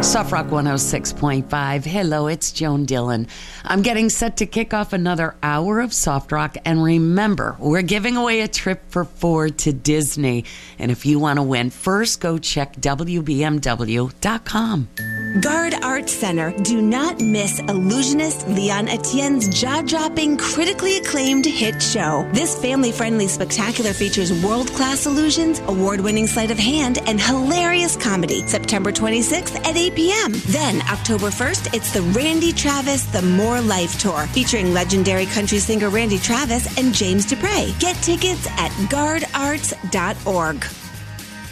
Soft Rock 106.5. Hello, it's Joan Dillon. I'm getting set to kick off another hour of Soft Rock. And remember, we're giving away a trip for 4 to Disney. And if you want to win, first go check WBMW.com. Gard Arts Center. Do not miss illusionist Leon Etienne's jaw-dropping, critically acclaimed hit show. This family-friendly spectacular features world-class illusions, award-winning sleight of hand, and hilarious comedy. September 26th at 8 p.m. Then, October 1st, it's the Randy Travis The More Life Tour, featuring legendary country singer Randy Travis and James Dupre. Get tickets at gardarts.org.